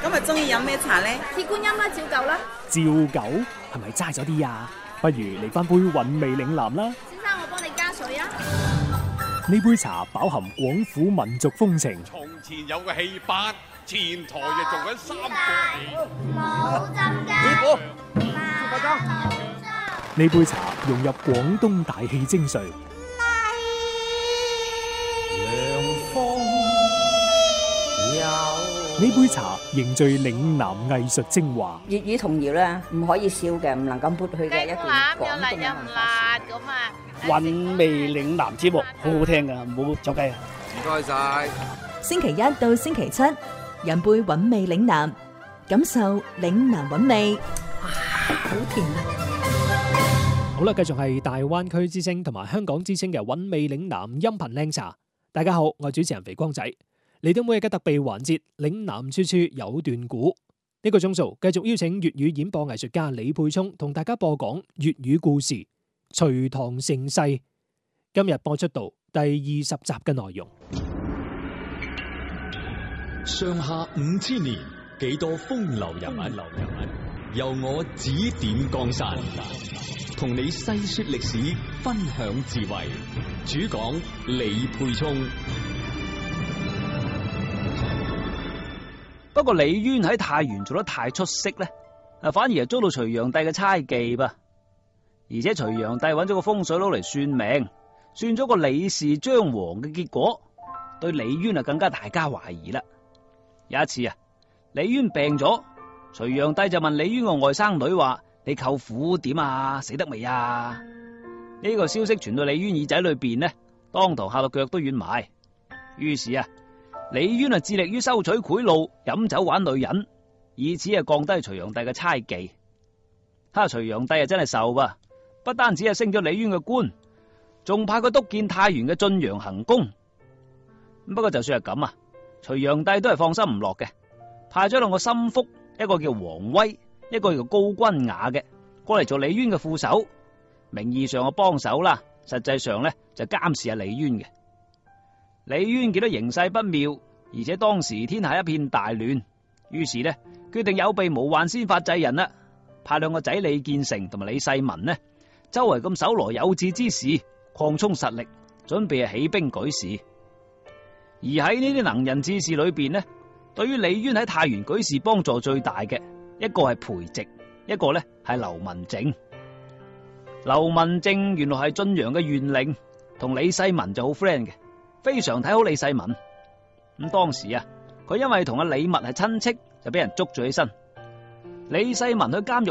今日中意飲咩茶呢？ 鐵觀音啦，照舊啦。 照舊係咪齋咗啲啊？不如嚟翻杯韻味嶺南啦。 先生，我幫你加水啊。 呢杯茶飽含廣府民族風情。 從前有個戲班，前台就做緊三個冇浸師傅， 呢杯茶融入廣東大氣精髓。呢杯茶凝聚嶺南藝術精華。 粵語童謠咧，唔可以少嘅，唔能夠撥去嘅一段廣東嘅文化史。 咁啊， 韻味嶺南節目好好聽噶，唔好走雞啊！ 唔該晒。 星期一到星期七，飲杯韻味嶺南，感受嶺南韻味。哇，好甜啊！ 好啦，繼續係大灣區之聲同埋香港之聲嘅韻味嶺南音頻靚茶。大家好，我係主持人肥光仔。嚟到每日嘅特備環節，嶺南處處有段古。呢個鐘數繼續邀請粵語演播藝術家李沛聰同大家播講粵語故事《隋唐盛世》。今日播出到第20集嘅內容。 上下5000年，幾多風流人物，由我指點江山，同你細說歷史，分享智慧。主講李沛聰。 不過李淵喺太原做得太出色咧，反而係遭到隋煬帝嘅猜忌噃。而且隋煬帝揾咗個風水佬嚟算命，算咗個李氏將亡嘅結果，對李淵啊更加大加懷疑啦。有一次啊，李淵病咗，隋煬帝就問李淵個外甥女話：你舅父點啊？死得未啊？呢個消息傳到李淵耳仔裏邊呢，當堂嚇到腳都軟埋。於是啊，李淵啊致力於收取賄賂、飲酒玩女人，以此啊降低隋煬帝嘅猜忌。隋煬帝啊真係受噃，不單止係升咗李淵嘅官，仲派佢督建太原嘅晉陽行宮。不過就算係咁啊，隋煬帝都係放心唔落嘅，派咗兩個心腹，一個叫王威，一個叫高君雅嘅，過嚟做李淵嘅副手，名義上嘅幫手啦，實際上咧就監視下李淵嘅。李淵見到形勢不妙，而且當時天下一片大亂，於是呢決定有備無患先發制人啦，派兩個仔李建成同埋李世民呢，周圍咁搜羅有志之士，擴充實力，準備起兵舉事。而喺呢啲能人志士裏邊呢，對於李淵喺太原舉事幫助最大嘅一個係裴植，一個呢係劉文靜。劉文靜原來係晉陽嘅縣令，同李世民就好 friend 嘅，非常睇好李世民。咁當時啊，佢因為同阿李密係親戚，就俾人捉咗起身。李世民去監獄